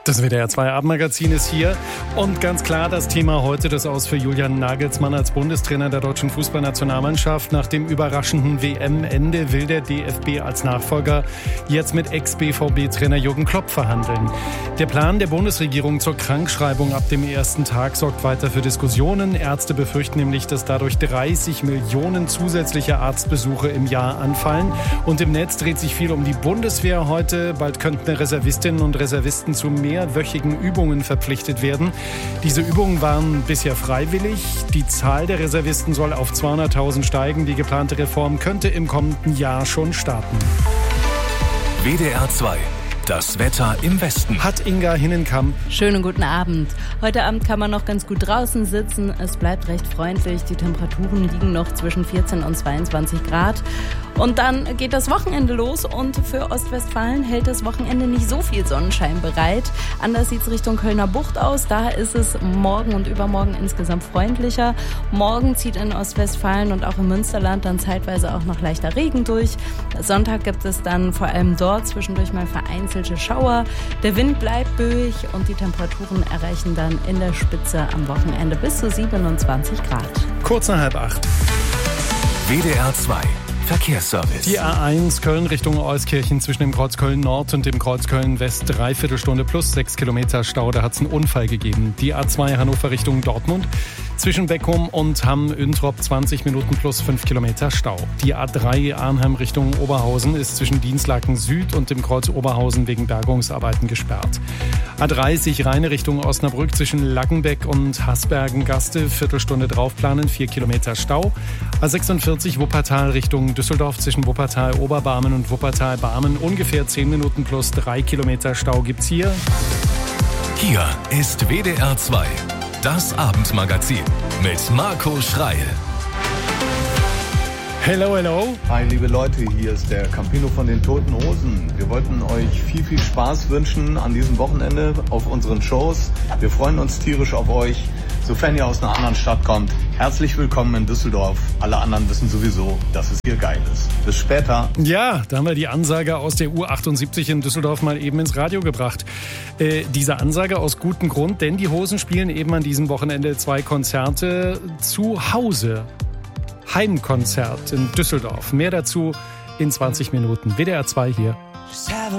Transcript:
Das WDR 2 Abendmagazin ist hier und ganz klar das Thema heute, das Aus für Julian Nagelsmann als Bundestrainer der deutschen Fußballnationalmannschaft. Nach dem überraschenden WM-Ende will der DFB als Nachfolger jetzt mit Ex-BVB-Trainer Jürgen Klopp verhandeln. Der Plan der Bundesregierung zur Krankschreibung ab dem ersten Tag sorgt weiter für Diskussionen. Ärzte befürchten nämlich, dass dadurch 30 Millionen zusätzliche Arztbesuche im Jahr anfallen. Und im Netz dreht sich viel um die Bundeswehr heute. Bald könnten Reservistinnen und Reservisten zu mehrwöchigen Übungen verpflichtet werden. Diese Übungen waren bisher freiwillig. Die Zahl der Reservisten soll auf 200.000 steigen. Die geplante Reform könnte im kommenden Jahr schon starten. WDR 2. Das Wetter im Westen. Hat Inga Hinnenkamp. Schönen guten Abend. Heute Abend kann man noch ganz gut draußen sitzen. Es bleibt recht freundlich. Die Temperaturen liegen noch zwischen 14 und 22 Grad. Und dann geht das Wochenende los und für Ostwestfalen hält das Wochenende nicht so viel Sonnenschein bereit. Anders sieht es Richtung Kölner Bucht aus. Da ist es morgen und übermorgen insgesamt freundlicher. Morgen zieht in Ostwestfalen und auch im Münsterland dann zeitweise auch noch leichter Regen durch. Sonntag gibt es dann vor allem dort zwischendurch mal vereinzelte Schauer. Der Wind bleibt böig und die Temperaturen erreichen dann in der Spitze am Wochenende bis zu 27 Grad. Kurz nach 7:30. WDR 2. Verkehrsservice. Die A1 Köln Richtung Euskirchen zwischen dem Kreuz Köln Nord und dem Kreuz Köln West 3/4 Stunde plus 6 Kilometer Stau. Da hat es einen Unfall gegeben. Die A2 Hannover Richtung Dortmund zwischen Beckum und Hamm-Üntrop 20 Minuten plus 5 Kilometer Stau. Die A3 Arnhem Richtung Oberhausen ist zwischen Dienstlaken Süd und dem Kreuz Oberhausen wegen Bergungsarbeiten gesperrt. A30 Rheine Richtung Osnabrück zwischen Lackenbeck und Hasbergen-Gaste Viertelstunde draufplanen, 4 Kilometer Stau. A46 Wuppertal Richtung Düsseldorf zwischen Wuppertal-Oberbarmen und Wuppertal-Barmen ungefähr 10 Minuten plus 3 Kilometer Stau gibt's hier. Hier ist WDR 2. Das Abendmagazin mit Marco Schreil. Hello, hello. Hi, liebe Leute, hier ist der Campino von den Toten Hosen. Wir wollten euch viel Spaß wünschen an diesem Wochenende auf unseren Shows. Wir freuen uns tierisch auf euch. Sofern ihr aus einer anderen Stadt kommt, herzlich willkommen in Düsseldorf. Alle anderen wissen sowieso, dass es hier geil ist. Bis später. Ja, da haben wir die Ansage aus der U78 in Düsseldorf mal eben ins Radio gebracht. Diese Ansage aus gutem Grund, denn die Hosen spielen eben an diesem Wochenende 2 Konzerte zu Hause. Heimkonzert in Düsseldorf. Mehr dazu in 20 Minuten. WDR 2 hier.